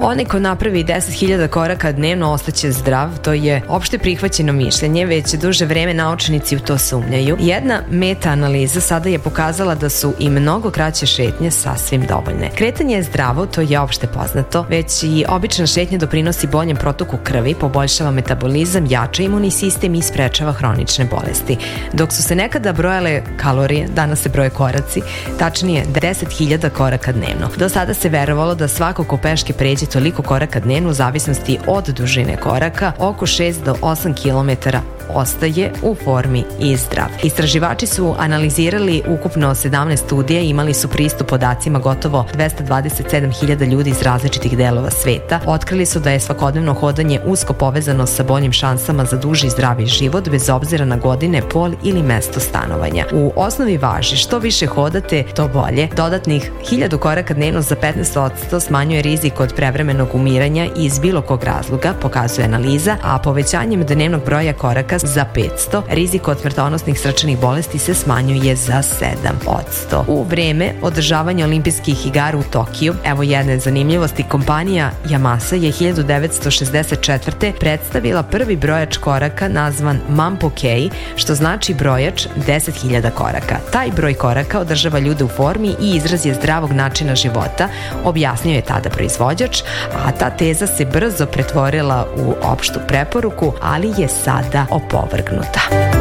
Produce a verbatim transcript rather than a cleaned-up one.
Onaj ko napravi deset hiljada koraka dnevno ostaće zdrav, to je opšte prihvaćeno mišljenje, već duže vreme naučnici u to sumnjaju. Jedna meta-analiza sada je pokazala da su i mnogo kraće šetnje sasvim dovoljne. Kretanje je zdravo, to je opšte poznato, već i obična šetnja doprinosi boljem protoku krvi, poboljšava metabolizam, jača imunni sistem i sprečava hronične bolesti. Dok su se nekada brojale kalorije, danas se broje koraci, tačnije deset hiljada koraka dnevno. Do sada se verovalo da svako ko peške pređe toliko koraka dnevno u zavisnosti od dužine koraka, oko šest do osam kilometara ostaje u formi i zdrav. Istraživači su analizirali ukupno sedamnaest studija i imali su pristup podacima gotovo dvesta dvadeset sedam hiljada ljudi iz različitih delova sveta. Otkrili su da je svakodnevno hodanje usko povezano sa boljim šansama za duži i zdravi život bez obzira na godine, pol ili mesto stanovanja. U osnovi važi što više hodate, to bolje. Dodatnih hiljadu koraka dnevno za petnaest posto smanjuje rizik od prevremenog umiranja iz bilo kog razloga, pokazuje analiza, a povećanjem dnevnog broja koraka za petsto, rizik od smrtonosnih srčanih bolesti se smanjuje za sedam posto. U vreme održavanja olimpijskih igara u Tokiju, evo jedne zanimljivosti, kompanija Yamasa je hiljadu devetsto šezdeset četvrte predstavila prvi brojač koraka nazvan Mampo Kei, što znači brojač deset hiljada koraka. Taj broj koraka održava ljude u formi i izraz je zdravog načina života, objasnio je tada proizvođač, a ta teza se brzo pretvorila u opštu preporuku, ali je sada opovrgnuta.